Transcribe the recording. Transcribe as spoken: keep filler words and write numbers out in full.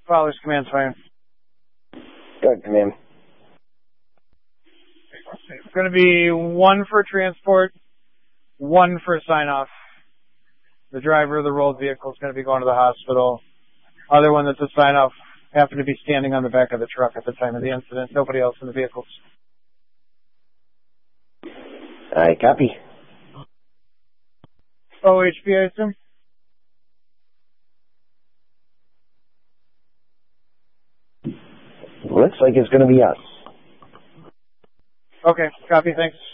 Fowler's command's fine. Good, command. It's going to be one for transport, one for sign-off. The driver of the rolled vehicle is going to be going to the hospital. Other one that's a sign-off happened to be standing on the back of the truck at the time of the incident. Nobody else in the vehicles. I copy. O H P, I assume? Looks like it's going to be us. Okay, copy, thanks.